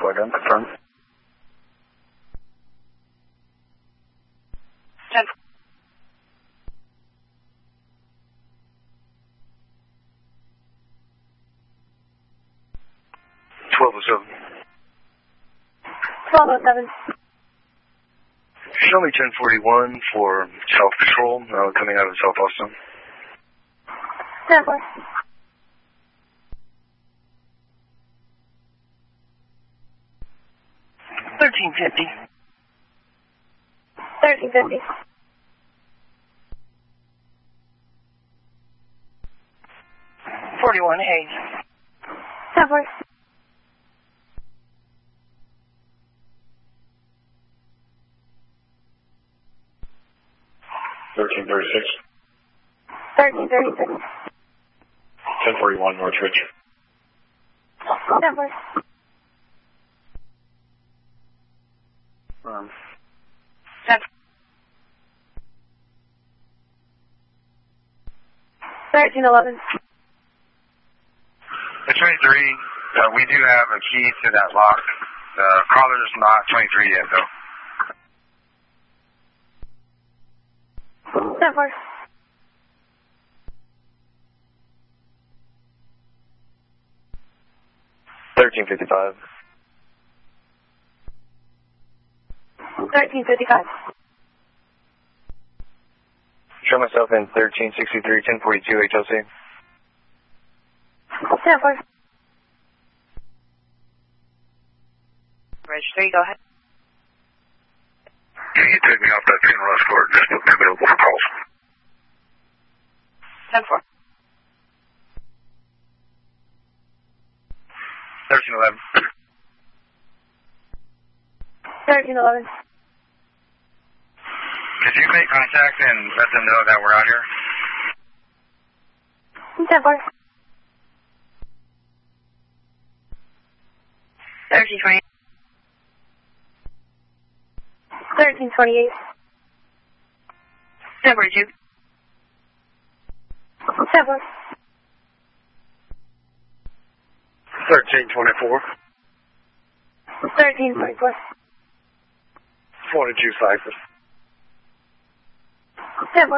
flight on, confirm. 10. 1207. 1207. Show me 1041 for South Patrol, coming out of South Austin. 10-4. 1350. 1350. 41 Hayes. 10-4. 1336. 1336. 1041 Northridge. 10-4. 10. 1311. 23, we do have a key to that lock. The caller's not 23 yet, though. 10-4. 1355. 1355. Show myself in 1363, 1042 HLC. 10-4. Registry, go ahead. Can you take me off that funeral escort? Just put me available for calls. 10-4. 1311. 1311. Could you make contact and let them know that we're out here? 10-4. 1320. 1328. 1042. 10-4. 1324. 1344. 42 Cypress. 10-4.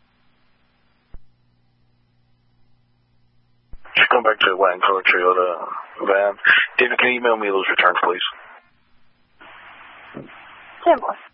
Just going back to Wang Color Toyota van. David, can you email me those returns, please? 10-4.